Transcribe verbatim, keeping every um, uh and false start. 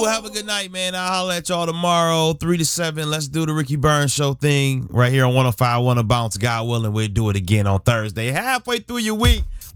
cool. Have a good night, man. I'll holler at y'all tomorrow, three to seven. Let's do the Ricky Burns Show thing right here on one oh five point one A Bounce. God willing, we'll do it again on Thursday. Halfway through your week.